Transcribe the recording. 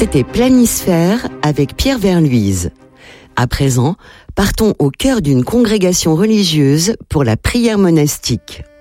C'était Planisphère avec Pierre Verluise. À présent, partons au cœur d'une congrégation religieuse pour la prière monastique.